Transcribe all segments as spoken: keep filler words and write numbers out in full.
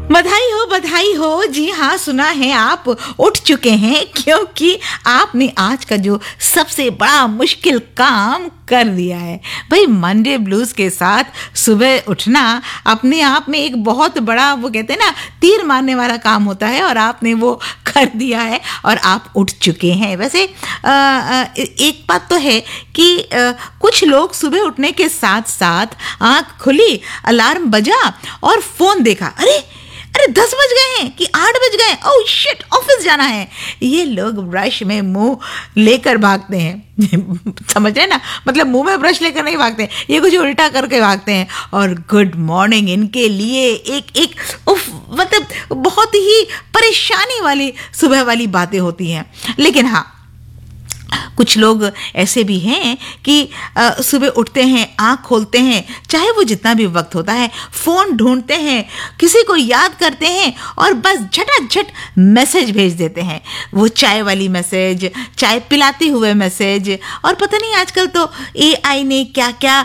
बधाई हो बधाई हो। जी हाँ, सुना है आप उठ चुके हैं, क्योंकि आपने आज का जो सबसे बड़ा मुश्किल काम कर दिया है। भाई, मंडे ब्लूज के साथ सुबह उठना अपने आप में एक बहुत बड़ा, वो कहते हैं ना, तीर मारने वाला काम होता है, और आपने वो कर दिया है और आप उठ चुके हैं। वैसे आ, आ, एक बात तो है कि आ, कुछ लोग सुबह उठने के साथ साथ आँख खुली, अलार्म बजा और फोन देखा, अरे अरे दस बज गए हैं कि आठ बज गए, ओह शिट, ऑफिस जाना है। ये लोग ब्रश में मुंह लेकर भागते हैं समझ रहे ना, मतलब मुंह में ब्रश लेकर नहीं भागते, ये कुछ उल्टा करके भागते हैं। और गुड मॉर्निंग इनके लिए एक एक उफ, मतलब बहुत ही परेशानी वाली सुबह वाली बातें होती हैं। लेकिन हाँ, कुछ लोग ऐसे भी हैं कि सुबह उठते हैं, आँख खोलते हैं, चाहे वो जितना भी वक्त होता है, फ़ोन ढूंढते हैं, किसी को याद करते हैं और बस झटाझट मैसेज भेज देते हैं। वो चाय वाली मैसेज, चाय पिलाते हुए मैसेज, और पता नहीं आजकल तो एआई ने क्या क्या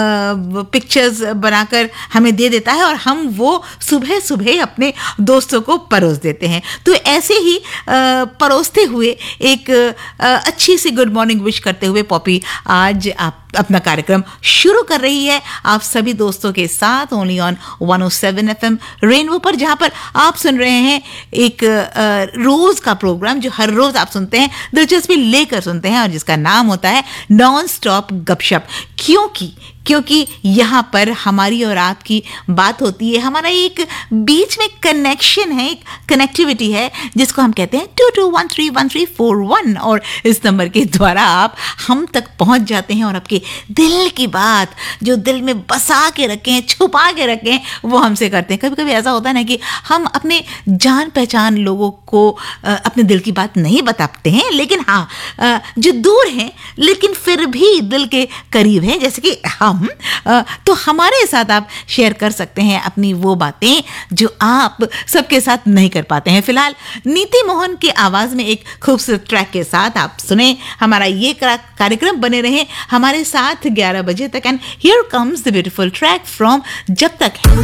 पिक्चर्स बनाकर हमें दे देता है, और हम वो सुबह सुबह अपने दोस्तों को परोस देते हैं। तो ऐसे ही आ, परोसते हुए एक आ, अच्छी सी गुड मॉर्निंग विश करते हुए पॉपी आज आप अपना कार्यक्रम शुरू कर रही है आप सभी दोस्तों के साथ, only on one O seven F M rainbow पर, जहां पर आप सुन रहे हैं एक आ, रोज का प्रोग्राम जो हर रोज आप सुनते हैं, दिलचस्पी लेकर सुनते हैं, और जिसका नाम होता है नॉन स्टॉप गपशप। क्योंकि क्योंकि यहाँ पर हमारी और आपकी बात होती है, हमारा एक बीच में कनेक्शन है, एक कनेक्टिविटी है, जिसको हम कहते हैं to to one three one three four one, और इस नंबर के द्वारा आप हम तक पहुँच जाते हैं और आपके दिल की बात जो दिल में बसा के रखे हैं, छुपा के रखे हैं, वो हमसे करते हैं। कभी कभी ऐसा होता है ना कि हम अपने जान पहचान लोगों को अपने दिल की बात नहीं बताते हैं, लेकिन हाँ, जो दूर हैं लेकिन फिर भी दिल के करीब हैं, जैसे कि हम, तो हमारे साथ आप शेयर कर सकते हैं अपनी वो बातें जो आप सबके साथ नहीं कर पाते हैं। फिलहाल नीति मोहन की आवाज में एक खूबसूरत ट्रैक के साथ आप सुने हमारा ये कार्यक्रम, बने रहे हमारे साथ ग्यारह बजे तक। And here comes the beautiful track from जब तक है।